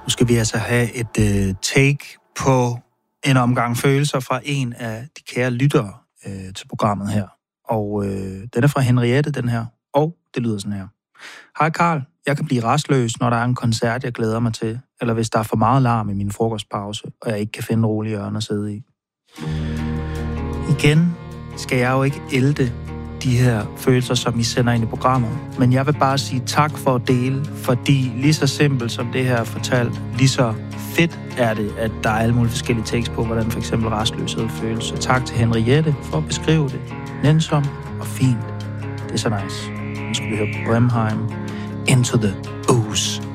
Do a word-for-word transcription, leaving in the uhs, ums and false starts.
Nu skal vi altså have et øh, take på en omgang følelser fra en af de kære lyttere øh, til programmet her. Og øh, den er fra Henriette, den her. Og det lyder sådan her. Hej Karl, jeg kan blive rastløs, når der er en koncert, jeg glæder mig til. Eller hvis der er for meget larm i min frokostpause, og jeg ikke kan finde rolige hjørner at sidde i. Igen skal jeg jo ikke elde de her følelser, som I sender ind i programmet. Men jeg vil bare sige tak for at dele, fordi lige så simpelt som det her er fortalt, lige så fedt er det, at der er alle mulige forskellige tekster på, hvordan for eksempel rastløshed føles. Så tak til Henriette for at beskrive det nænsomt og fint. Det er så nice. Nu skal vi høre Bremheim, Into the Ooze.